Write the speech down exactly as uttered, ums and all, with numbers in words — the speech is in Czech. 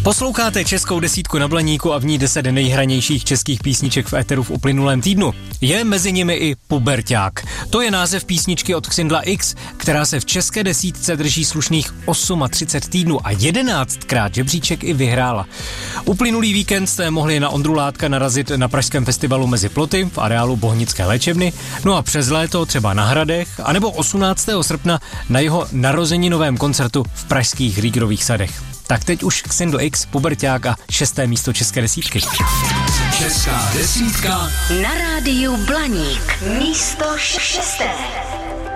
Posloucháte Českou desítku na Blaníku a v ní deset nejhranějších českých písniček v éteru v uplynulém týdnu. Je mezi nimi i Puberťák. To je název písničky od Xindla X, která se v české desítce drží slušných třicet osm týdnů a jedenáctkrát žebříček i vyhrála. Uplynulý víkend jste mohli na Ondru Látka narazit na pražském festivalu Mezi ploty v areálu Bohnické léčebny, no a přes léto třeba na Hradech, anebo osmnáctého srpna na jeho narozeninovém koncertu v pražských Rýgerových sadech. Tak teď už Xindl X, Puberťák a šesté místo české desítky. Česká desítka na rádiu Blaník. Místo šesté.